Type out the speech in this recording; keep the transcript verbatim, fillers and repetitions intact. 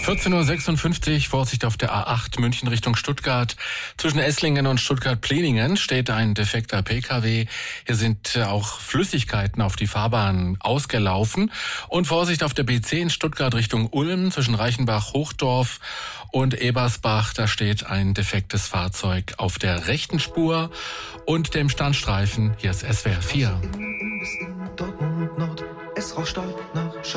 vierzehn Uhr sechsundfünfzig, Vorsicht auf der A acht München Richtung Stuttgart. Zwischen Esslingen und Stuttgart-Pliningen steht ein defekter Pkw. Hier sind auch Flüssigkeiten auf die Fahrbahn ausgelaufen. Und Vorsicht auf der B zehn Stuttgart Richtung Ulm zwischen Reichenbach-Hochdorf und Ebersbach. Da steht ein defektes Fahrzeug auf der rechten Spur und dem Standstreifen. Hier ist S W R vier. Es rauscht dort nach